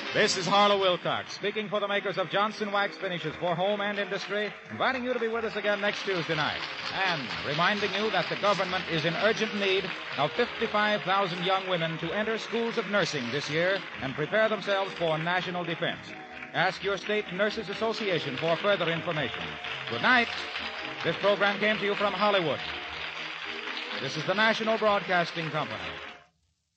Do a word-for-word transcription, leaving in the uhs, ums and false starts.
This is Harlow Wilcox, speaking for the makers of Johnson Wax Finishes for home and industry, inviting you to be with us again next Tuesday night, and reminding you that the government is in urgent need of fifty-five thousand young women to enter schools of nursing this year and prepare themselves for national defense. Ask your state nurses association for further information. Good night. This program came to you from Hollywood. This is the National Broadcasting Company.